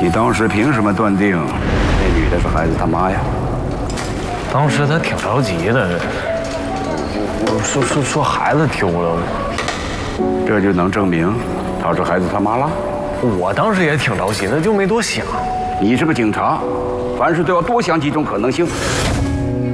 你当时凭什么断定那女的是孩子他妈呀？ 当时他挺着急的，说孩子丢了， 这就能证明她是孩子他妈了？ 我当时也挺着急的，就没多想。 你是个警察，凡事都要多想几种可能性。